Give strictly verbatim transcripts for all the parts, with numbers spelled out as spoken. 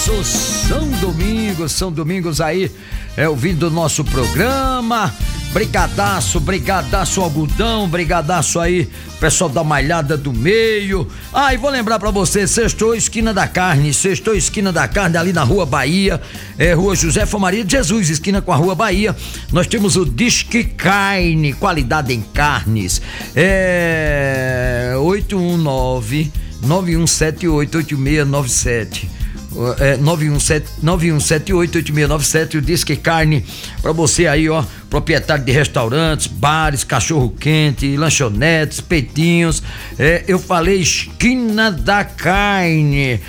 abraço, São Domingos, São Domingos aí, é ouvindo o nosso programa. Brigadaço, brigadaço algodão, brigadaço aí, pessoal da Malhada do Meio. Ah, e vou lembrar pra você, sextou esquina da carne, sextou esquina da carne ali na Rua Bahia, é Rua Josefa Maria de Jesus, esquina com a Rua Bahia. Nós temos o Disque Carne, qualidade em carnes, é oito um nove, nove um sete oito, oito seis nove sete. É, nove um sete oito, oito seis nove sete, o Disque Carne pra você aí, ó, proprietário de restaurantes, bares, cachorro quente, lanchonetes, peitinhos. É, eu falei esquina da carne,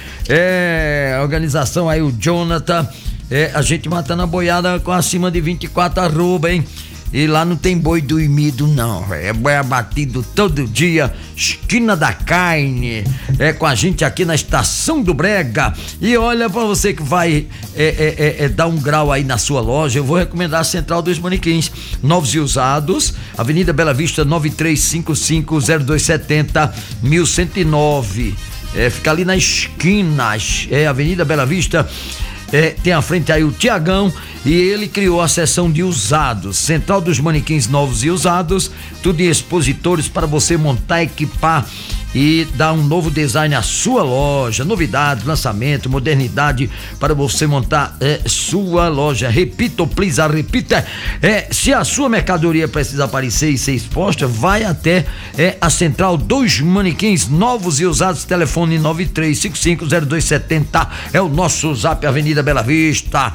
é, a organização aí, o Jonathan, é, a gente matando a boiada com acima de vinte e quatro arroba, hein? E lá não tem boi dormido não, é boi abatido todo dia, esquina da carne, é com a gente aqui na Estação do Brega. E olha, pra você que vai é, é, é, é, dar um grau aí na sua loja, eu vou recomendar a Central dos Manequins, novos e usados, Avenida Bela Vista, nove três cinco cinco, zero dois sete zero, mil cento e nove, é, fica ali na esquina, é Avenida Bela Vista. É, tem à frente aí o Tiagão e ele criou a seção de usados, Central dos Manequins novos e usados, tudo em expositores para você montar, equipar e dar um novo design à sua loja, novidades, lançamento, modernidade para você montar é, sua loja. Repita, please, repita, é, se a sua mercadoria precisa aparecer e ser exposta, vai até é, a Central dos Manequins novos e usados, telefone nove três cinco cinco, zero dois sete zero, é o nosso zap, Avenida Bela Vista.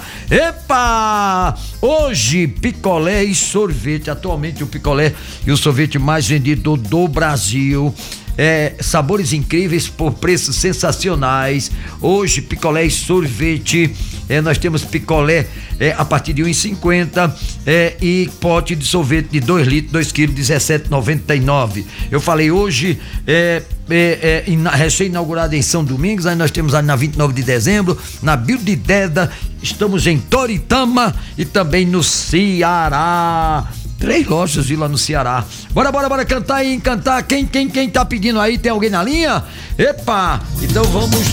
Epa! Hoje, picolé e sorvete, atualmente o picolé e o sorvete mais vendido do Brasil. É, sabores incríveis por preços sensacionais. Hoje, picolé e sorvete, é, nós temos picolé é, a partir de um e cinquenta, é, e pote de sorvete de dois litros, dois quilos, dezessete e noventa e nove. Eu falei hoje, é, é, é, ina, recém-inaugurado em São Domingos, aí nós temos ali na vinte e nove de dezembro, na Biodideda, estamos em Toritama e também no Ceará. Três lojas de lá no Ceará. Bora, bora, bora cantar e encantar. Quem, quem, quem tá pedindo aí? Tem alguém na linha? Epa! Então vamos